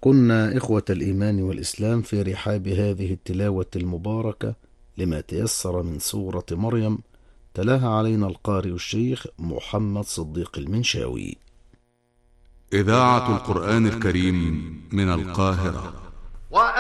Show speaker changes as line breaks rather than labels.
كنا إخوة الإيمان والإسلام في رحاب هذه التلاوة المباركة لما تيسر من سورة مريم، تلاها علينا القارئ الشيخ محمد صديق المنشاوي.
إذاعة القرآن الكريم من القاهرة.